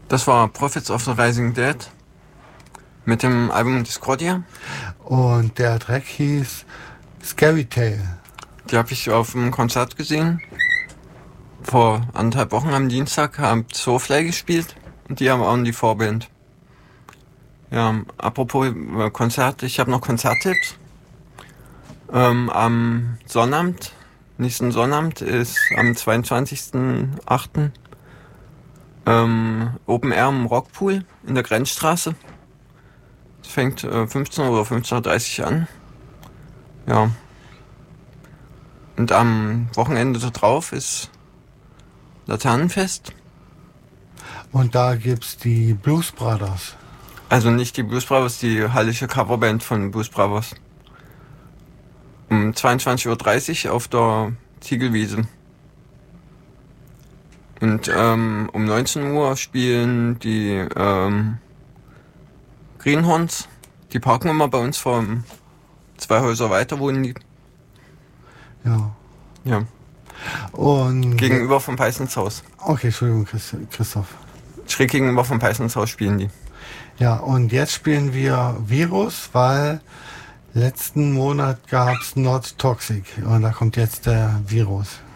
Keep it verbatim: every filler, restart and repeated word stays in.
Das war Prophets of the Rising Dead mit dem Album Discordia. Und der Track hieß Scary Tale. Die habe ich auf einem Konzert gesehen. Vor anderthalb Wochen am Dienstag haben Soulfly gespielt und die haben auch die Vorband. Ja, apropos äh, Konzert, ich habe noch Konzerttipps. Ähm, am Sonnabend, nächsten Sonnabend ist am zweiundzwanzigsten achten Ähm, Open Air im Rockpool in der Grenzstraße. Es fängt äh, fünfzehn Uhr oder fünfzehn Uhr dreißig an. Ja. Und am Wochenende da drauf ist Laternenfest. Und da gibt's die Blues Brothers. Also nicht die Blues Brothers, die hallische Coverband von Blues Brothers. Um zweiundzwanzig Uhr dreißig auf der Ziegelwiese. Und ähm, um neunzehn Uhr spielen die ähm, Greenhorns. Die parken immer bei uns vor zwei Häuser weiter, wohnen die. Ja. Ja. Und gegenüber vom Peissenshaus. Okay, Entschuldigung, Christoph. Schräg gegenüber vom Peissenshaus spielen die. Ja, und jetzt spielen wir Virus, weil letzten Monat gab's Not Toxic und da kommt jetzt der Virus.